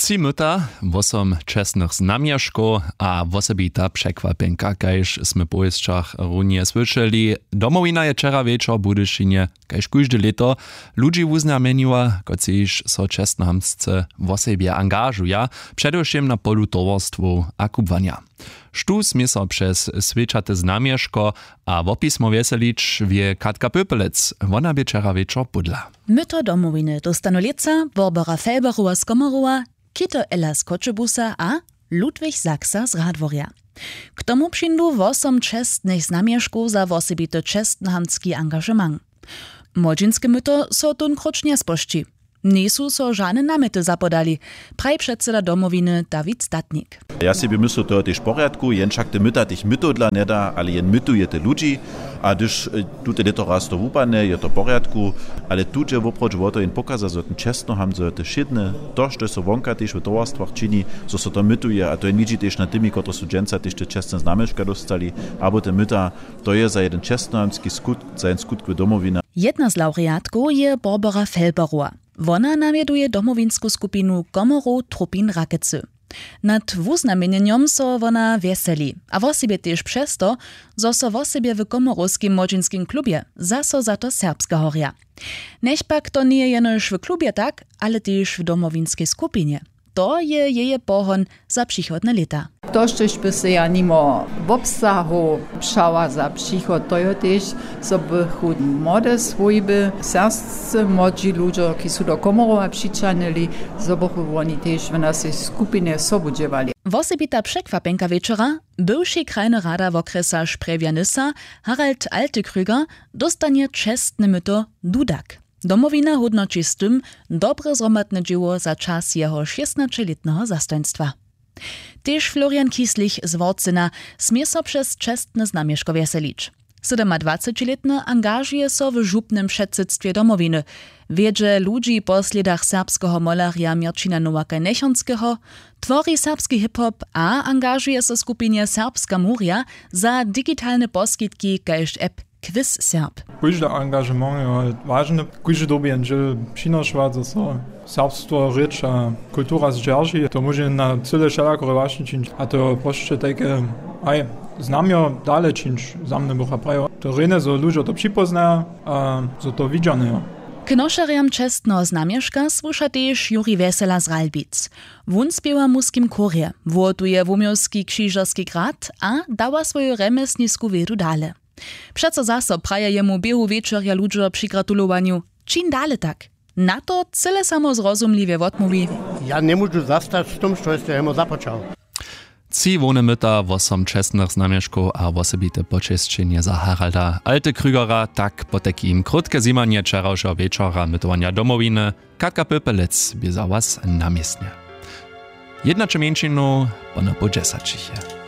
3 myta, 8 czesnych znamieszków, a osobita przekwapenka, kajż sme po jeszcze runie słyszeli. Domowina je wczera wieczor Budyšinie, kajż każde leto ludzi uznamieniła, kociż so czesnohamsce w osobie angażuja, przedewším na polu towarstwu a kubwania. Štu sme so przez sviečate znamieszko a w opismo weselič wie Katka Pöpelec. Ona by wczera wieczor budla. Myto domowiny dostanu lica Barbara Felberova z Komorova, Kito Ella z Kotschebusa a Ludwig Sachsa z Radworja. K tomu přindu 8 čestnych znamieszków za osobito čestnohamtski angažement. Młodzieńskie myto so tun krocznie spošči. Nisu so žane namety zapodali, praj předseda domowiny David Statnik. Ja sobie myślę, to jest w porządku, jenczak te myta tych mytodla nie da, ale jen mytuje te ludzi, a gdyż tutaj leto raz to wupane, je to w porządku, ale tu je woproć woto jen pokaza, że ten czesno ham, że te szydne, to, że so wonka też w towarstwach czyni, że so to mytuje, a to jen widzi też na tymi, którzy są dżęca też te czesne znamieszka dostali, albo te myta, to je za jeden czesnohamski skut, za jeden skutk domowina. Jedna z laureatków je Barbara Felberova. Wona nawieduje domowinsku skupinu Komorov Trupin Rakecy. Nad wuznamienjeniem so wona weseli, a wosebie też przez to, zo so wosebie w komorovskim młodzieńskim klubie zaso za to serbska horia. Nechpak to nie jenoż w klubie tak, ale też w domowinskiej skupinie. To je jeje pohon za przychodne lata. To, by se ja nimo w obsahu pszała za przychod, to je też, żeby chud młode swojby, serscy młodzi ludzie, którzy są do Komorova przyczanili, żeby oni też w naszej skupinie sobudziewali. Wosebita przekwapenka wieczora, bywszy krajny rada w okresa Szprewianysa, Harald Altekrüger, dostanie czestne myto Dudak. Domowina hodnoci z tym dobre zromadne dzieło za czas jego 16-letnego zastaństwa. Też Florian Kieslich z Worcyna smie so przez czestne znamieszko weselić. 27-letny angażuje so w żupnym przedsedztwie domowiny. Wiedzie ludzi po sledach serbskiego molaria Mirčina Nowaka-Nechonskiego, tworzy serbski hip-hop a angażuje so skupinie Serbska Muria za digitalne poskitki kajż app Quiz Serb. Każde engagement je ważne. Każdy dobien, że przynoszła, że serbstwo, rzecz a kultura zdrży, to może na cyle szeroko właśnie czynić. A to proszę takie, znamio dalej czynić, za mnie była prawa. To ryne, że ludzie to przypoznają, a że to widziane. K nošerjam čestno znamieszka słuša też Juri Wesela z Ralbic. Wun spiewa muskim chorje, wotuje wumiowski krzyżowski grad, a dała swoją remesnisku wiedu dale. Przeco zaso praja jemu biehu wieczorja ludzie przy gratulowaniu. Czyn dale tak? Na to cyle samo zrozumliwie odmówi. Ja nie mogę zastać z tym, co jemu zapoczął. 3 wone myta, 8 czesnych znamieszków a osobite poczeszczenie za Haralda Altekrügera, tak poteki im krótkie zimanie wczorajszego wieczora mytowania domowiny. Katka Pöpelec by za was namiestnie. Jedna czy mniejszinu, po na po 10.